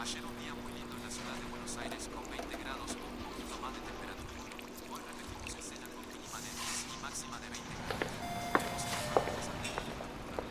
Ayer un día muy lindo en la ciudad.